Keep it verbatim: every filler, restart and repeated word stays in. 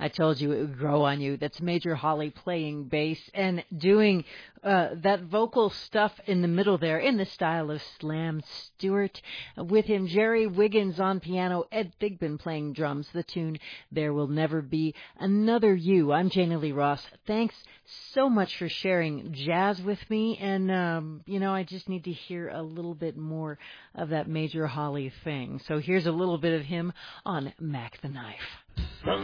I told you it would grow on you. That's Major Holly playing bass and doing uh, that vocal stuff in the middle there in the style of Slam Stewart. With him, Jerry Wiggins on piano, Ed Thigpen playing drums. The tune, There Will Never Be Another You. I'm Jana Lee Ross. Thanks so much for sharing jazz with me. And, um, you know, I just need to hear a little bit more of that Major Holly thing. So here's a little bit of him on Mac the Knife.